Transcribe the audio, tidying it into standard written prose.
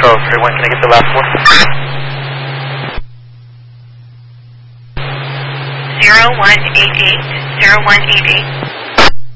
Charles 31, can I get the last four? 0188. 0188.